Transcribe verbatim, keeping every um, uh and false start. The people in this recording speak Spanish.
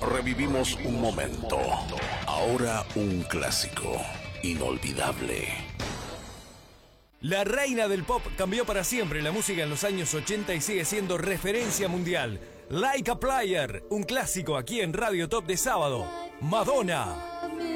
Revivimos un momento. Ahora un clásico inolvidable. La reina del pop cambió para siempre la música en los años ochenta y sigue siendo referencia mundial. Like a Player, un clásico aquí en Radio Top de sábado. Madonna.